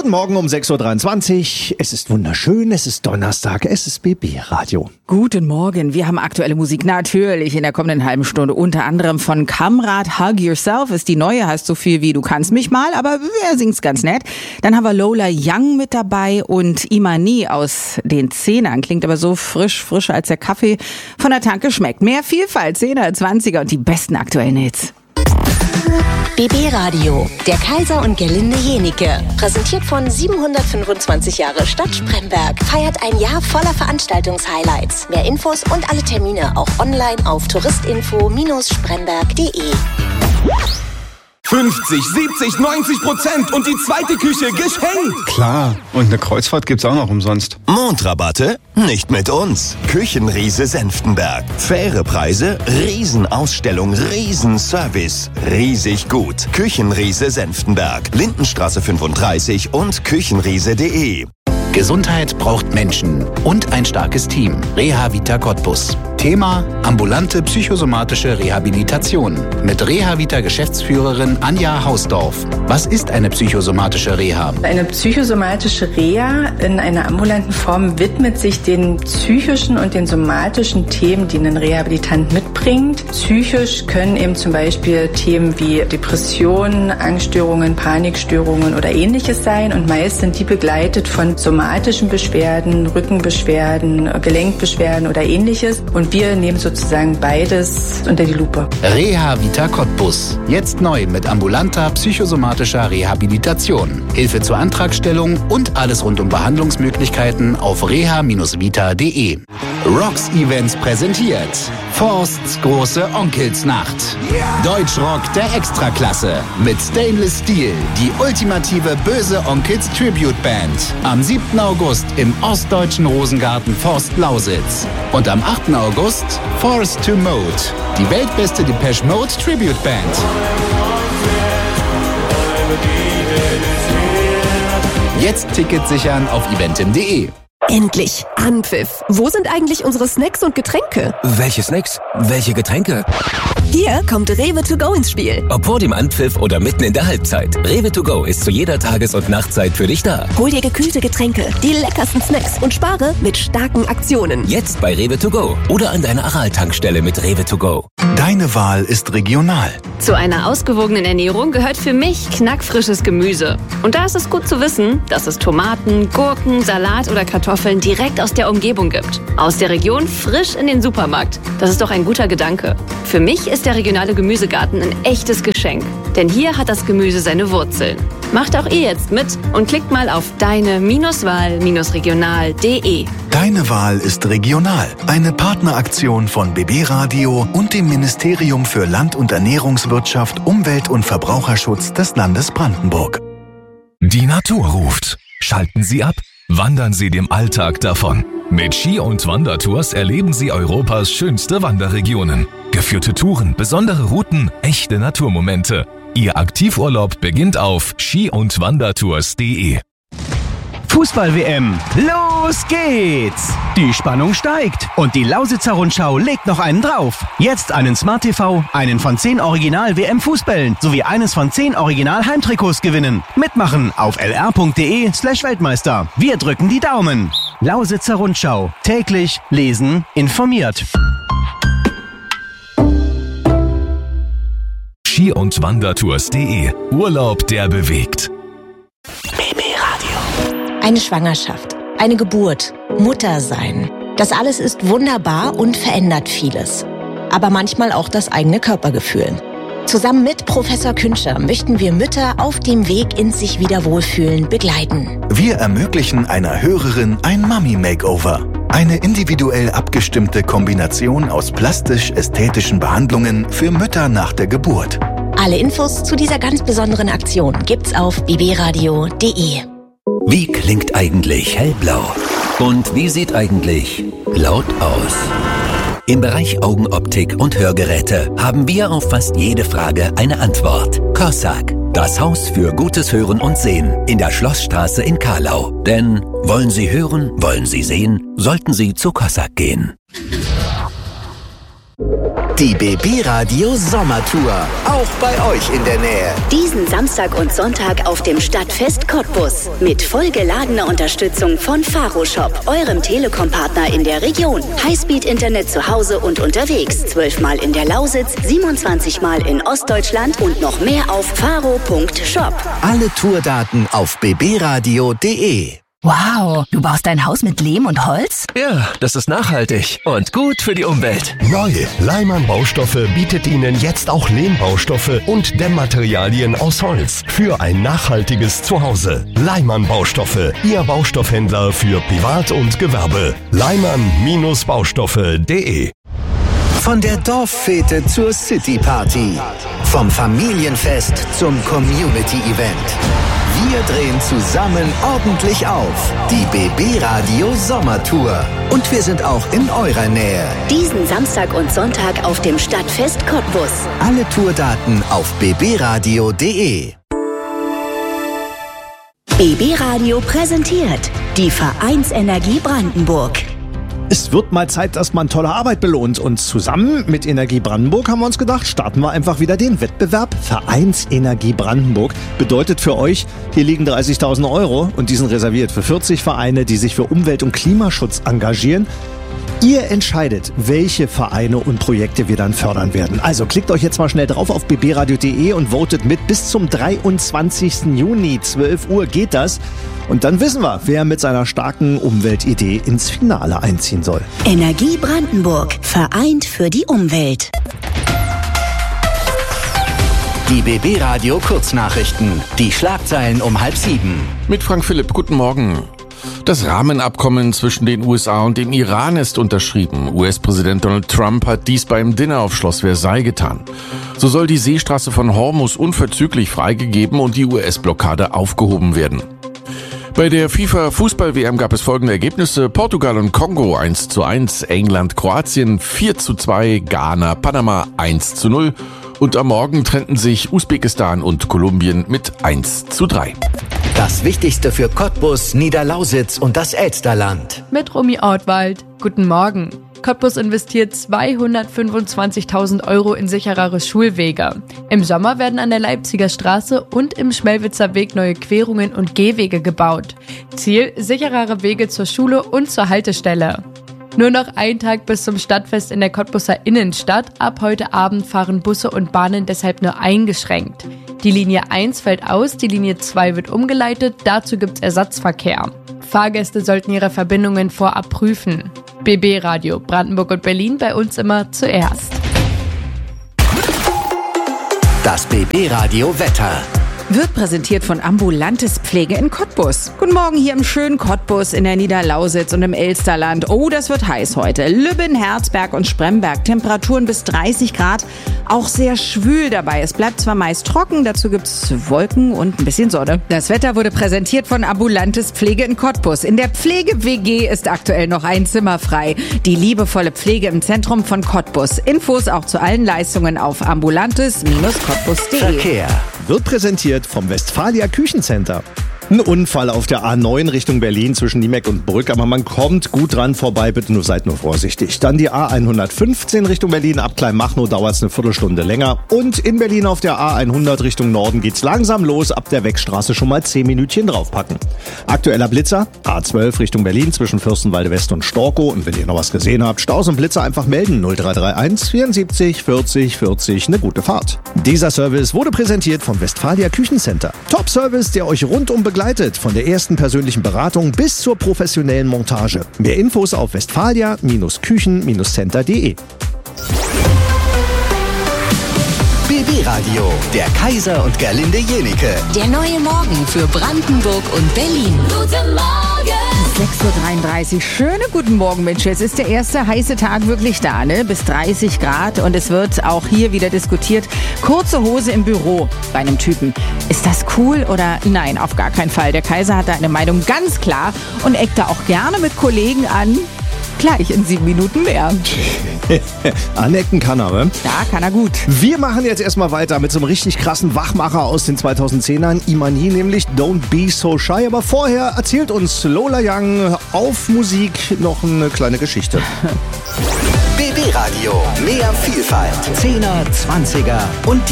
Guten Morgen um 6.23 Uhr. Es ist wunderschön, es ist Donnerstag, es ist BB Radio. Guten Morgen, wir haben aktuelle Musik natürlich in der kommenden halben Stunde. Unter anderem von Kamrat, Hug Yourself ist die neue, heißt so viel wie Du kannst mich mal, aber er singt's ganz nett. Dann haben wir Lola Young mit dabei und Imani aus den Zehnern. Klingt aber so frischer als der Kaffee von der Tanke schmeckt. Mehr Vielfalt, 10er, 20er und die besten aktuellen Hits. BB Radio, der Kaiser und Gerlinde Jenike. Präsentiert von 725 Jahre Stadt Spremberg. Feiert ein Jahr voller Veranstaltungshighlights. Mehr Infos und alle Termine auch online auf touristinfo-spremberg.de. 50, 70, 90% und die zweite Küche geschenkt. Klar, und eine Kreuzfahrt gibt's auch noch umsonst. Mondrabatte? Nicht mit uns. Küchenriese Senftenberg. Faire Preise, Riesenausstellung, Riesenservice. Riesig gut. Küchenriese Senftenberg. Lindenstraße 35 und küchenriese.de. Gesundheit braucht Menschen und ein starkes Team. Reha-Vita Cottbus. Thema: ambulante psychosomatische Rehabilitation. Mit Reha-Vita-Geschäftsführerin Anja Hausdorf. Was ist eine psychosomatische Reha? Eine psychosomatische Reha in einer ambulanten Form widmet sich den psychischen und den somatischen Themen, die ein Rehabilitant mitbringt. Psychisch können eben zum Beispiel Themen wie Depressionen, Angststörungen, Panikstörungen oder Ähnliches sein. Und meist sind die begleitet von somatischen Beschwerden, Rückenbeschwerden, Gelenkbeschwerden oder Ähnliches. Und wir nehmen sozusagen beides unter die Lupe. Reha-Vita Cottbus. Jetzt neu mit ambulanter psychosomatischer Rehabilitation. Hilfe zur Antragstellung und alles rund um Behandlungsmöglichkeiten auf reha-vita.de. Rocks Events präsentiert Forsts große Onkelsnacht. Deutschrock der Extraklasse mit Stainless Steel, die ultimative böse Onkels Tribute Band. Am 7. August im ostdeutschen Rosengarten Forst Lausitz. Und am 8. August Forced to Mode, die weltbeste Depeche Mode Tribute Band. Jetzt Tickets sichern auf eventim.de. Endlich! Anpfiff! Wo sind eigentlich unsere Snacks und Getränke? Welche Snacks? Welche Getränke? Hier kommt Rewe to go ins Spiel. Ob vor dem Anpfiff oder mitten in der Halbzeit. Rewe to go ist zu jeder Tages- und Nachtzeit für dich da. Hol dir gekühlte Getränke, die leckersten Snacks und spare mit starken Aktionen. Jetzt bei Rewe to go oder an deiner Aral-Tankstelle mit Rewe to go. Deine Wahl ist regional. Zu einer ausgewogenen Ernährung gehört für mich knackfrisches Gemüse. Und da ist es gut zu wissen, dass es Tomaten, Gurken, Salat oder Kartoffeln direkt aus der Umgebung gibt. Aus der Region frisch in den Supermarkt. Das ist doch ein guter Gedanke. Für mich ist der regionale Gemüsegarten ein echtes Geschenk. Denn hier hat das Gemüse seine Wurzeln. Macht auch ihr jetzt mit und klickt mal auf deine-wahl-regional.de. Deine Wahl ist regional. Eine Partneraktion von BB Radio und dem Ministerium für Land- und Ernährungswirtschaft, Umwelt- und Verbraucherschutz des Landes Brandenburg. Die Natur ruft. Schalten Sie ab. Wandern Sie dem Alltag davon. Mit Ski- und Wandertours erleben Sie Europas schönste Wanderregionen. Geführte Touren, besondere Routen, echte Naturmomente. Ihr Aktivurlaub beginnt auf ski-und-wandertours.de. Fußball-WM, los geht's! Die Spannung steigt und die Lausitzer Rundschau legt noch einen drauf. Jetzt einen Smart TV, einen von 10 Original-WM-Fußbällen sowie eines von 10 Original-Heimtrikots gewinnen. Mitmachen auf lr.de/Weltmeister. Wir drücken die Daumen. Lausitzer Rundschau, täglich lesen, informiert. ski-und-wandertours.de. Urlaub, der bewegt. Eine Schwangerschaft, eine Geburt, Mutter sein. Das alles ist wunderbar und verändert vieles. Aber manchmal auch das eigene Körpergefühl. Zusammen mit Professor Künscher möchten wir Mütter auf dem Weg ins sich wieder wohlfühlen begleiten. Wir ermöglichen einer Hörerin ein Mami-Makeover. Eine individuell abgestimmte Kombination aus plastisch-ästhetischen Behandlungen für Mütter nach der Geburt. Alle Infos zu dieser ganz besonderen Aktion gibt's auf bbradio.de. Wie klingt eigentlich hellblau? Und wie sieht eigentlich laut aus? Im Bereich Augenoptik und Hörgeräte haben wir auf fast jede Frage eine Antwort. Cossack, das Haus für gutes Hören und Sehen in der Schlossstraße in Kahlau. Denn wollen Sie hören, wollen Sie sehen, sollten Sie zu Cossack gehen. Die BB Radio Sommertour. Auch bei euch in der Nähe. Diesen Samstag und Sonntag auf dem Stadtfest Cottbus. Mit vollgeladener Unterstützung von Faro Shop, eurem Telekom-Partner in der Region. Highspeed-Internet zu Hause und unterwegs. 12-mal in der Lausitz, 27-mal in Ostdeutschland und noch mehr auf faro.shop. Alle Tourdaten auf bbradio.de. Wow, du baust dein Haus mit Lehm und Holz? Ja, das ist nachhaltig und gut für die Umwelt. Neu, Leimann Baustoffe bietet Ihnen jetzt auch Lehmbaustoffe und Dämmmaterialien aus Holz für ein nachhaltiges Zuhause. Leimann Baustoffe, Ihr Baustoffhändler für Privat und Gewerbe. Leimann-Baustoffe.de. Von der Dorffete zur City-Party. Vom Familienfest zum Community-Event. Wir drehen zusammen ordentlich auf. Die BB Radio Sommertour. Und wir sind auch in eurer Nähe. Diesen Samstag und Sonntag auf dem Stadtfest Cottbus. Alle Tourdaten auf bbradio.de. BB Radio präsentiert die Vereinsenergie Brandenburg. Es wird mal Zeit, dass man tolle Arbeit belohnt. Und zusammen mit Energie Brandenburg haben wir uns gedacht, starten wir einfach wieder den Wettbewerb. Vereinsenergie Brandenburg bedeutet für euch, hier liegen 30.000 € und die sind reserviert für 40 Vereine, die sich für Umwelt- und Klimaschutz engagieren. Ihr entscheidet, welche Vereine und Projekte wir dann fördern werden. Also klickt euch jetzt mal schnell drauf auf bbradio.de und votet mit. Bis zum 23. Juni, 12 Uhr geht das. Und dann wissen wir, wer mit seiner starken Umweltidee ins Finale einziehen soll. Energie Brandenburg, vereint für die Umwelt. Die BB Radio Kurznachrichten. Die Schlagzeilen um 6:30. Mit Frank Philipp, guten Morgen. Das Rahmenabkommen zwischen den USA und dem Iran ist unterschrieben. US-Präsident Donald Trump hat dies beim Dinner auf Schloss Versailles getan. So soll die Seestraße von Hormuz unverzüglich freigegeben und die US-Blockade aufgehoben werden. Bei der FIFA-Fußball-WM gab es folgende Ergebnisse: Portugal und Kongo 1:1, England, Kroatien 4:2, Ghana, Panama 1:0 und am Morgen trennten sich Usbekistan und Kolumbien mit 1:3. Das Wichtigste für Cottbus, Niederlausitz und das Elsterland. Mit Romy Ortwald. Guten Morgen. Cottbus investiert 225.000 € in sicherere Schulwege. Im Sommer werden an der Leipziger Straße und im Schmelwitzer Weg neue Querungen und Gehwege gebaut. Ziel: sicherere Wege zur Schule und zur Haltestelle. Nur noch ein Tag bis zum Stadtfest in der Cottbuser Innenstadt. Ab heute Abend fahren Busse und Bahnen deshalb nur eingeschränkt. Die Linie 1 fällt aus, die Linie 2 wird umgeleitet, dazu gibt's Ersatzverkehr. Fahrgäste sollten ihre Verbindungen vorab prüfen. BB Radio Brandenburg und Berlin, bei uns immer zuerst. Das BB Radio Wetter. Wird präsentiert von Ambulantes Pflege in Cottbus. Guten Morgen hier im schönen Cottbus, in der Niederlausitz und im Elsterland. Oh, das wird heiß heute. Lübben, Herzberg und Spremberg. Temperaturen bis 30 Grad. Auch sehr schwül dabei. Es bleibt zwar meist trocken, dazu gibt's Wolken und ein bisschen Sonne. Das Wetter wurde präsentiert von Ambulantes Pflege in Cottbus. In der Pflege-WG ist aktuell noch ein Zimmer frei. Die liebevolle Pflege im Zentrum von Cottbus. Infos auch zu allen Leistungen auf ambulantes-cottbus.de. Verkehr wird präsentiert vom Westfalia Küchencenter. Ein Unfall auf der A9 Richtung Berlin zwischen Niemeck und Brück, aber man kommt gut dran vorbei, bitte seid nur vorsichtig. Dann die A115 Richtung Berlin, ab Kleinmachnow dauert es eine Viertelstunde länger. Und in Berlin auf der A100 Richtung Norden geht's langsam los, ab der Weckstraße schon mal 10 Minütchen draufpacken. Aktueller Blitzer, A12 Richtung Berlin zwischen Fürstenwalde West und Storkow. Und wenn ihr noch was gesehen habt, Staus und Blitzer einfach melden, 0331 74 40 40, eine gute Fahrt. Dieser Service wurde präsentiert vom Westfalia Küchencenter. Top-Service, der euch rundum begleitet, von der ersten persönlichen Beratung bis zur professionellen Montage. Mehr Infos auf westfalia-küchen-center.de. BB Radio, der Kaiser und Gerlinde Jenike. Der neue Morgen für Brandenburg und Berlin. Guten Morgen! 6:33 Uhr. Schönen guten Morgen, Mensch. Jetzt ist der erste heiße Tag wirklich da, ne? Bis 30 Grad. Und es wird auch hier wieder diskutiert. Kurze Hose im Büro bei einem Typen. Ist das cool oder nein? Auf gar keinen Fall. Der Kaiser hat da eine Meinung ganz klar und eckt da auch gerne mit Kollegen an. Gleich in 7 Minuten mehr. Anecken kann er, ne? Ja, kann er gut. Wir machen jetzt erstmal weiter mit so einem richtig krassen Wachmacher aus den 2010ern. Imani, nämlich Don't Be So Shy. Aber vorher erzählt uns Lola Young auf Musik noch eine kleine Geschichte. BB Radio. Mehr Vielfalt. 10er, 20er und